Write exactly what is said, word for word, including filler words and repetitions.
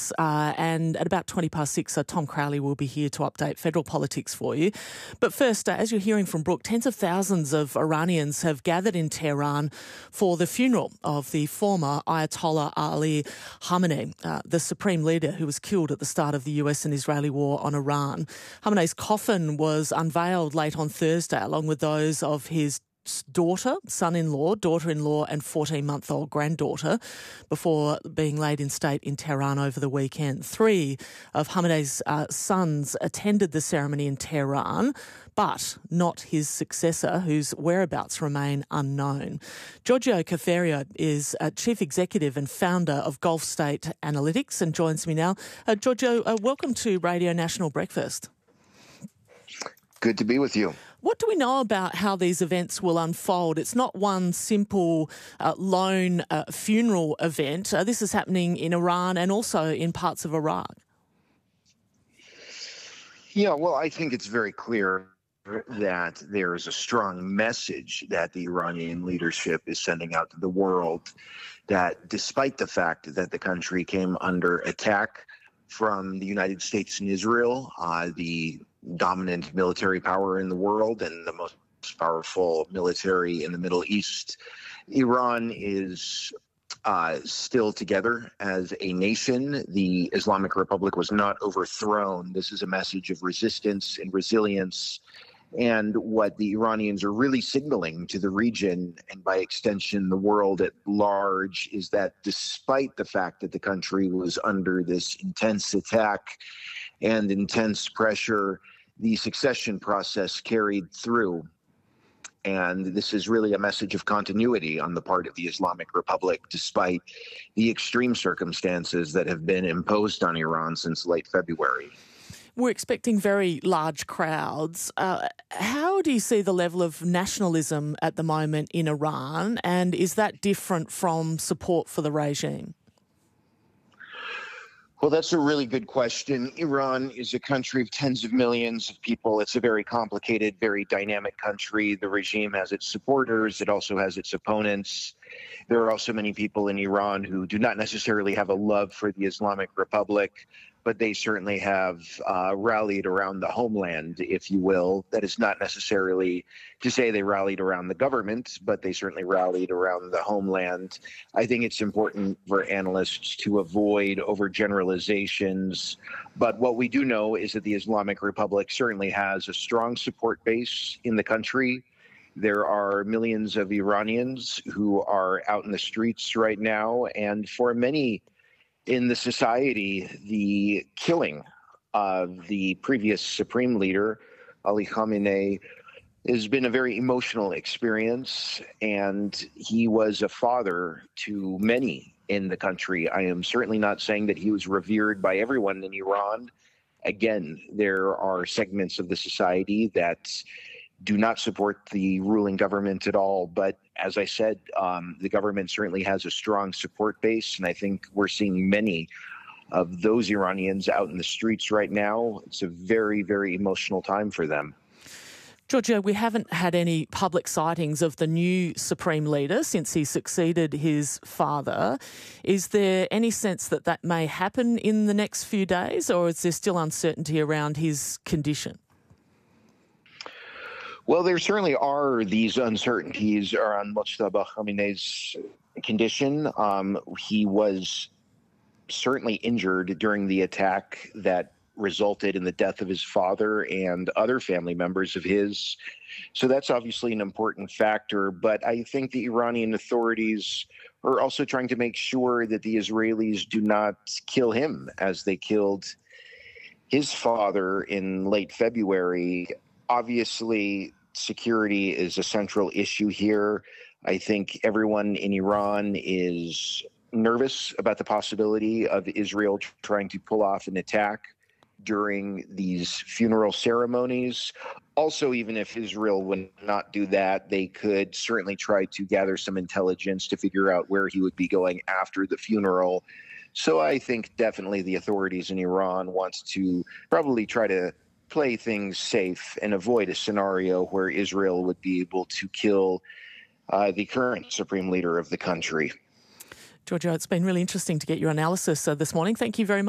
politics. Uh, and at about twenty past six, uh, Tom Crowley will be here to update federal politics for you. But first, uh, as you're hearing from Brooke, tens of thousands of Iranians have gathered in Tehran for the funeral of the former Ayatollah Ali Khamenei, uh, the supreme leader who was killed at the start of the U S and Israeli war on Iran. Khamenei's coffin was unveiled late on Thursday, along with those of his daughter, son-in-law, daughter-in-law and fourteen-month-old granddaughter before being laid in state in Tehran over the weekend. Three of Khamenei's uh, sons attended the ceremony in Tehran, but not his successor, whose whereabouts remain unknown. Giorgio Caferio is uh, Chief Executive and founder of Gulf State Analytics and joins me now. Uh, Giorgio, uh, welcome to Radio National Breakfast. Good to be with you. What do we know about how these events will unfold? It's not one simple uh, lone uh, funeral event. Uh, this is happening in Iran and also in parts of Iraq. Yeah, well, I think it's very clear that there is a strong message that the Iranian leadership is sending out to the world, that despite the fact that the country came under attack from the United States and Israel, uh, the dominant military power in the world and the most powerful military in the Middle East, Iran is uh, still together as a nation. The Islamic Republic was not overthrown. This is a message of resistance and resilience. And what the Iranians are really signaling to the region, and by extension the world at large, is that despite the fact that the country was under this intense attack and intense pressure, the succession process carried through. And this is really a message of continuity on the part of the Islamic Republic, despite the extreme circumstances that have been imposed on Iran since late February. We're expecting very large crowds. Uh, how do you see the level of nationalism at the moment in Iran, and is that different from support for the regime? Well, that's a really good question. Iran is a country of tens of millions of people. It's a very complicated, very dynamic country. The regime has its supporters. It also has its opponents. There are also many people in Iran who do not necessarily have a love for the Islamic Republic, but they certainly have uh, rallied around the homeland, if you will. That is not necessarily to say they rallied around the government, but they certainly rallied around the homeland. I think it's important for analysts to avoid overgeneralizations, but what we do know is that the Islamic Republic certainly has a strong support base in the country. There are millions of Iranians who are out in the streets right now, and for many in the society, the killing of the previous supreme leader, Ali Khamenei, has been a very emotional experience, and he was a father to many in the country. I am certainly not saying that he was revered by everyone in Iran. Again, there are segments of the society that do not support the ruling government at all. But as I said, um, the government certainly has a strong support base, and I think we're seeing many of those Iranians out in the streets right now. It's a very, very emotional time for them. Giorgio, we haven't had any public sightings of the new Supreme Leader since he succeeded his father. Is there any sense that that may happen in the next few days, or is there still uncertainty around his condition? Well, there certainly are these uncertainties around Mojtaba Khamenei's condition. Um, he was certainly injured during the attack that resulted in the death of his father and other family members of his. So that's obviously an important factor. But I think the Iranian authorities are also trying to make sure that the Israelis do not kill him as they killed his father in late February. Obviously, security is a central issue here. I think everyone in Iran is nervous about the possibility of Israel trying to pull off an attack during these funeral ceremonies. Also, even if Israel would not do that, they could certainly try to gather some intelligence to figure out where he would be going after the funeral. So I think definitely the authorities in Iran want to probably try to play things safe and avoid a scenario where Israel would be able to kill uh, the current supreme leader of the country. Giorgio, it's been really interesting to get your analysis uh, this morning. Thank you very much.